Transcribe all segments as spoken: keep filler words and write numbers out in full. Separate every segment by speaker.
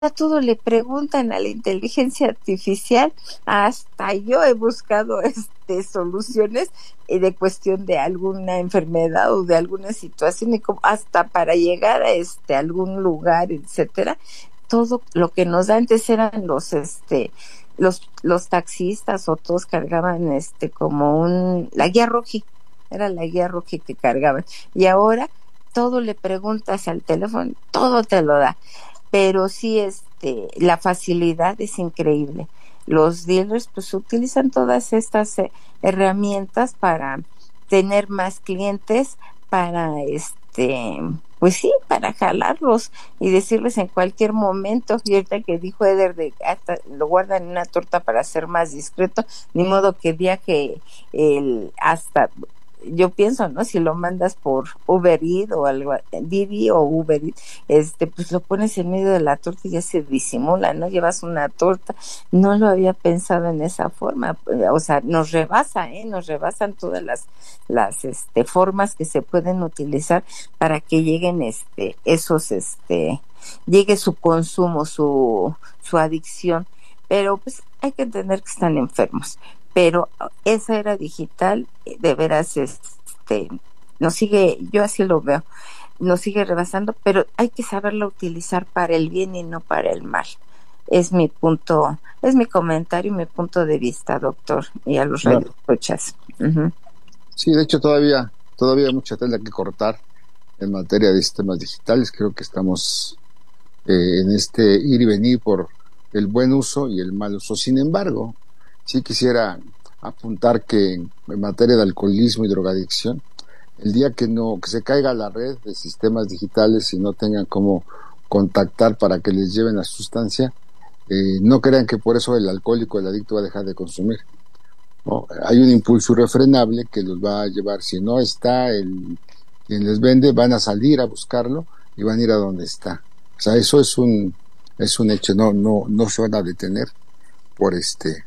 Speaker 1: todo le preguntan a la inteligencia artificial. Hasta yo he buscado este soluciones eh, de cuestión de alguna enfermedad o de alguna situación, y como hasta para llegar a este algún lugar, etcétera. Todo lo que nos da antes eran los este los los taxistas, o todos cargaban este como un la guía Roji, era la guía Roji que cargaban, y ahora todo le preguntas al teléfono, todo te lo da. Pero sí, este, la facilidad es increíble. Los dealers pues utilizan todas estas eh, herramientas para tener más clientes, para este, pues sí, para jalarlos y decirles en cualquier momento. Y ahorita que dijo Eder de hasta lo guardan en una torta para ser más discreto, ni modo que viaje el hasta, yo pienso, ¿no? Si lo mandas por Uber Eats o algo, Didi o Uber Eats, este, pues lo pones en medio de la torta y ya se disimula, ¿no? Llevas una torta. No lo había pensado en esa forma. O sea, nos rebasa, ¿eh? Nos rebasan todas las, las, este, formas que se pueden utilizar para que lleguen, este, esos, este, llegue su consumo, su, su adicción. Pero pues hay que entender que están enfermos. Pero esa era digital, de veras, este, nos sigue, yo así lo veo, nos sigue rebasando, pero hay que saberlo utilizar para el bien y no para el mal. Es mi punto, es mi comentario y mi punto de vista, doctor, y a los
Speaker 2: Claro.
Speaker 1: radioescuchas. Uh-huh.
Speaker 2: Sí, de hecho todavía, todavía hay mucha tela que cortar en materia de sistemas digitales. Creo que estamos eh, en este ir y venir por el buen uso y el mal uso. Sin embargo, sí quisiera apuntar que en materia de alcoholismo y drogadicción, el día que no que se caiga la red de sistemas digitales y no tengan cómo contactar para que les lleven la sustancia, eh, no crean que por eso el alcohólico, el adicto va a dejar de consumir, ¿no? Hay un impulso irrefrenable que los va a llevar. Si no está el quien les vende, van a salir a buscarlo y van a ir a donde está. O sea, eso es un es un hecho. No no no se van a detener por este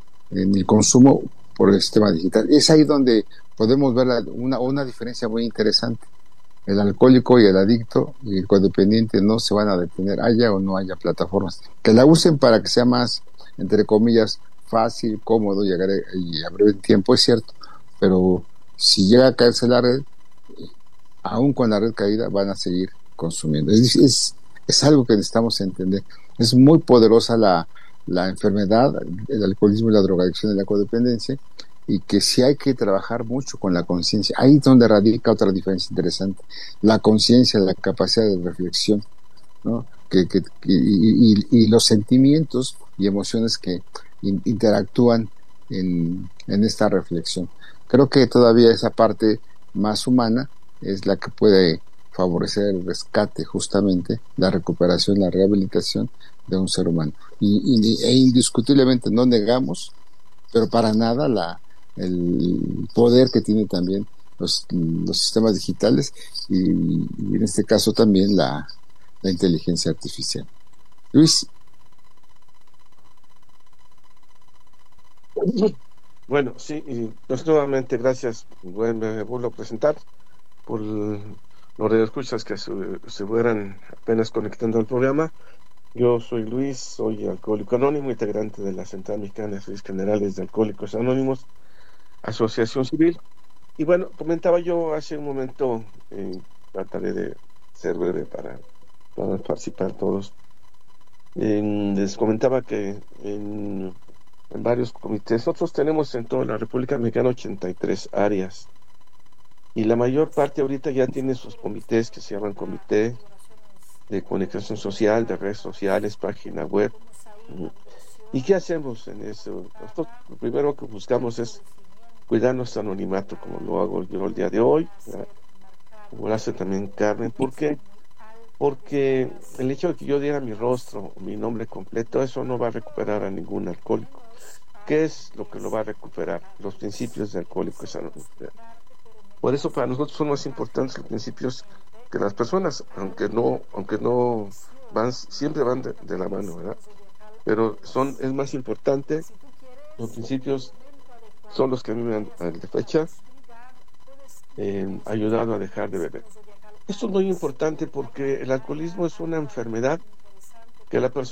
Speaker 2: en el consumo por el sistema digital. Es ahí donde podemos ver la, una una diferencia muy interesante. El alcohólico y el adicto y el codependiente no se van a detener, haya o no haya plataformas. Que la usen para que sea más, entre comillas, fácil, cómodo, llegar a, y a breve tiempo, es cierto, pero si llega a caerse la red, aún con la red caída, van a seguir consumiendo. Es, es, es algo que necesitamos entender. Es muy poderosa la, la enfermedad, el alcoholismo y la drogadicción y la codependencia, y que sí hay que trabajar mucho con la conciencia. Ahí es donde radica otra diferencia interesante. La conciencia, la capacidad de reflexión, ¿no? Que, que, y, y, y los sentimientos y emociones que in, interactúan en, en esta reflexión. Creo que todavía esa parte más humana es la que puede favorecer el rescate, justamente, la recuperación, la rehabilitación de un ser humano. Y, y, e indiscutiblemente no negamos, pero para nada la el poder que tienen también los, los sistemas digitales y, y en este caso también la, la inteligencia artificial. Luis.
Speaker 3: Bueno, sí, y pues nuevamente gracias, bueno, me vuelvo a presentar por los radioescuchas que se, se fueran apenas conectando al programa. Yo soy Luis, soy alcohólico anónimo, integrante de la Central Mexicana de Servicios Generales de Alcohólicos Anónimos, asociación civil. Y bueno, comentaba yo hace un momento, eh, trataré de ser breve para, para participar todos. Eh, les comentaba que en, en varios comités, nosotros tenemos en toda la República Mexicana ochenta y tres áreas, y la mayor parte ahorita ya tiene sus comités que se llaman Comité de Comunicación Social, de redes sociales, página web. ¿Y qué hacemos en eso? Nosotros lo primero que buscamos es cuidar nuestro anonimato, como lo hago yo el día de hoy, ¿verdad? Como lo hace también Carmen. ¿Por qué? Porque el hecho de que yo diera mi rostro, mi nombre completo, eso no va a recuperar a ningún alcohólico. ¿Qué es lo que lo va a recuperar? Los principios de Alcohólicos Anónimos. Por eso para nosotros son más importantes los principios que las personas, aunque no, aunque no van, siempre van de, de la mano, ¿verdad? Pero son, es más importante, los principios son los que a mí me han, de fecha, eh, ayudado a dejar de beber. Esto es muy importante porque el alcoholismo es una enfermedad que la persona